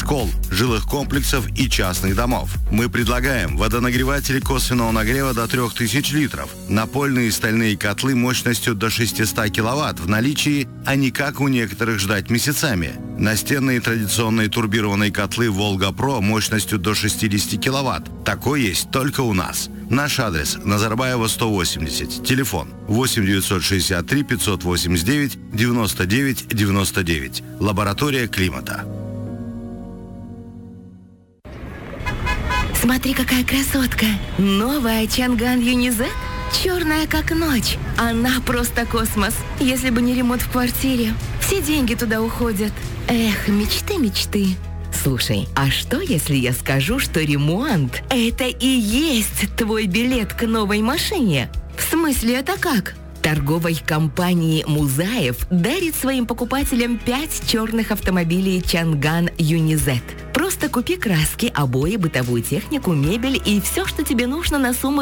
школ, жилых комплексов и частных домов. Мы предлагаем водонагреватели косвенного нагрева до 3000 литров, напольные и стальные котлы мощностью до 600 киловатт в наличии, а не как у некоторых ждать месяцами. Настенные традиционные турбированные котлы «Волга-Про» мощностью до 60 киловатт. Такой есть только у нас. Наш адрес – Назарбаева, 180. Телефон 8 963 589 99 99. Лаборатория климата. Смотри, какая красотка! Новая Чанган Юнизет? Черная, как ночь. Она просто космос. Если бы не ремонт в квартире, все деньги туда уходят. Эх, мечты, мечты. Слушай, а что, если я скажу, что ремонт – это и есть твой билет к новой машине? В смысле, это как? Торговой компании «Музаев» дарит своим покупателям 5 черных автомобилей Чанган Юнизет. Просто купи краски, обои, бытовую технику, мебель и все, что тебе нужно на сумму